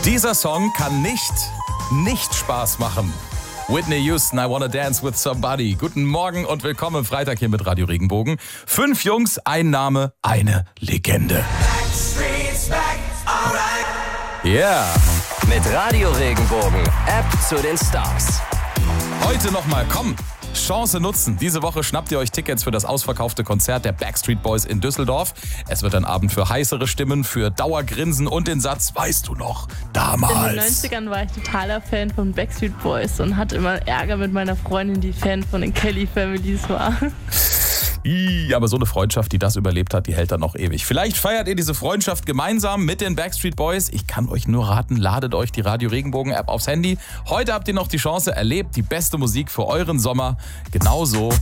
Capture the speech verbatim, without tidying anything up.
Dieser Song kann nicht, nicht Spaß machen. Whitney Houston, I Wanna Dance with Somebody. Guten Morgen und willkommen am Freitag hier mit Radio Regenbogen. Fünf Jungs, ein Name, eine Legende. Ja. Yeah. Mit Radio Regenbogen, App zu den Stars. Heute nochmal, komm, Chance nutzen. Diese Woche schnappt ihr euch Tickets für das ausverkaufte Konzert der Backstreet Boys in Düsseldorf. Es wird ein Abend für heißere Stimmen, für Dauergrinsen und den Satz, weißt du noch, damals. In den neunzigern war ich totaler Fan von Backstreet Boys und hatte immer Ärger mit meiner Freundin, die Fan von den Kelly Families war. Ih, aber so eine Freundschaft, die das überlebt hat, die hält dann noch ewig. Vielleicht feiert ihr diese Freundschaft gemeinsam mit den Backstreet Boys. Ich kann euch nur raten, ladet euch die Radio Regenbogen App aufs Handy. Heute habt ihr noch die Chance, erlebt die beste Musik für euren Sommer. Genauso